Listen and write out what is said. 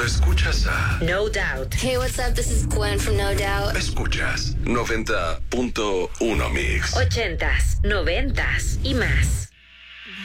Cuando escuchas a No Doubt. Hey, what's up? This is Gwen from No Doubt. Escuchas 90.1 Mix. 80s, 90s y más.